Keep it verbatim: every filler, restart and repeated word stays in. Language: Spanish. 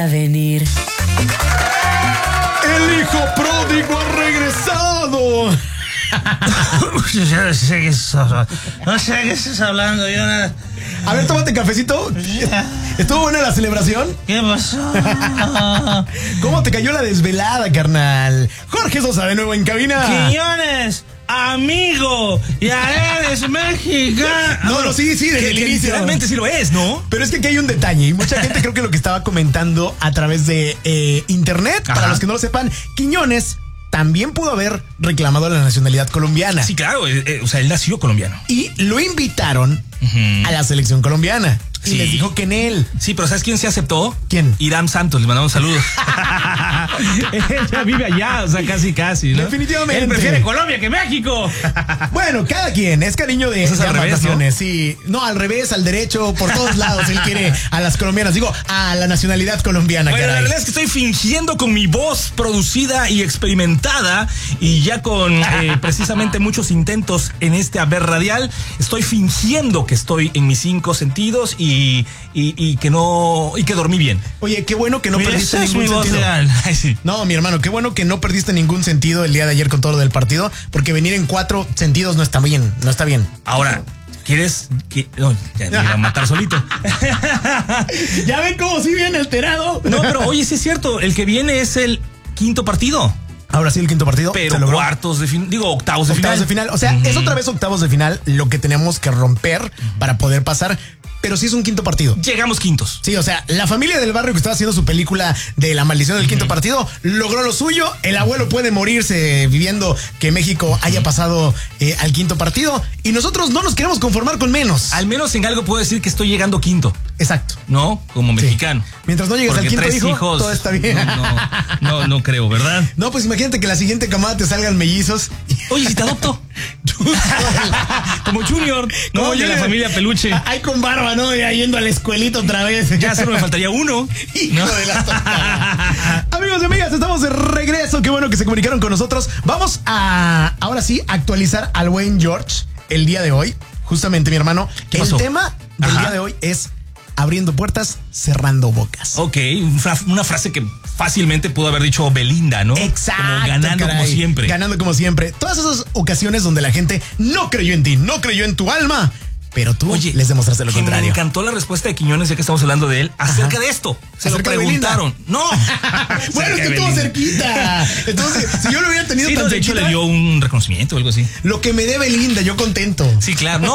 a venir. El hijo pródigo ha regresado. No sé qué estás, no sé qué estás hablando. Yo nada. A ver, tómate cafecito. ¿Estuvo buena la celebración? ¿Qué pasó? ¿Cómo te cayó la desvelada, carnal? Jorge Sosa de nuevo en cabina. Quiñones, amigo, ya eres mexicano. No, no, sí, sí, desde que, el que inicio. literalmente sí lo es, ¿no? Pero es que aquí hay un detalle y mucha gente creo que lo que estaba comentando a través de eh, internet, Ajá. para los que no lo sepan, Quiñones también pudo haber reclamado la nacionalidad colombiana. Sí, claro, eh, eh, o sea, él nació colombiano. Y lo invitaron Uh-huh. a la selección colombiana. Y Sí. les dijo que en él. Sí, pero ¿sabes quién se aceptó? ¿Quién? Irán Santos, le mandamos saludos. Ella vive allá, o sea, casi, casi, ¿no? Definitivamente. Él prefiere Colombia que México. Bueno, cada quien, es cariño de, Eso es de al ambas revés, ¿no? naciones, sí. No, al revés, al derecho, por todos lados. Él quiere a las colombianas, digo, a la nacionalidad colombiana, Bueno, la caray. verdad es que estoy fingiendo con mi voz producida y experimentada y ya con eh, precisamente muchos intentos en este haber radial, estoy fingiendo que estoy en mis cinco sentidos y, y, y que no y que dormí bien. Oye, qué bueno que no Mira, perdiste esa es ningún mi voz sentido. real. Ay, sí. No, mi hermano, qué bueno que no perdiste ningún sentido el día de ayer con todo lo del partido, porque venir en cuatro sentidos no está bien, no está bien. Ahora, ¿quieres que no, ya me iba a matar solito? ¿Ya ven cómo sí viene alterado? No, pero oye, sí es cierto, el que viene es el quinto partido. Ahora sí, el quinto partido. Pero se logró. cuartos de final, digo octavos de Octavos final. de final. O sea, Uh-huh. es otra vez octavos de final lo que tenemos que romper uh-huh. para poder pasar. Pero sí es un quinto partido. Llegamos quintos. Sí, o sea, la familia del barrio que estaba haciendo su película de La maldición del uh-huh. quinto partido logró lo suyo. El abuelo puede morirse viviendo que México haya pasado eh, al quinto partido. Y nosotros no nos queremos conformar con menos. Al menos en algo puedo decir que estoy llegando quinto. Exacto. ¿No? Como mexicano. Sí. Mientras no llegues Porque al quinto tres hijo, hijos, todo está bien. No, no, no, no creo, ¿verdad? No, pues imagínate que la siguiente camada te salgan mellizos. Oye, si te adopto. Como Junior, ¿no? Como De la Junior. familia Peluche. Ahí con barba, ¿no? Ya yendo a la escuelita otra vez. Ya solo me faltaría uno. Hijo ¿no? de la tocada. Amigos y amigas, estamos de regreso. Qué bueno que se comunicaron con nosotros. Vamos a, ahora sí, actualizar al buen George el día de hoy. Justamente, mi hermano. ¿Qué el pasó? tema del Ajá. día de hoy es abriendo puertas, cerrando bocas. Ok, una frase que fácilmente pudo haber dicho Belinda, ¿no? Exacto. Como ganando caray. como siempre. Ganando como siempre. Todas esas ocasiones donde la gente no creyó en ti, no creyó en tu alma. Pero tú Oye, les demostraste lo que contrario. Me encantó la respuesta de Quiñones, ya que estamos hablando de él, acerca Ajá. de esto. Se Acerca de lo preguntaron. No. Bueno, es que estuvo cerquita. Entonces, si yo lo hubiera tenido Sí, tan no, de hecho cerquita, le dio un reconocimiento o algo así. lo que me dé Belinda, yo contento. Sí, claro. No,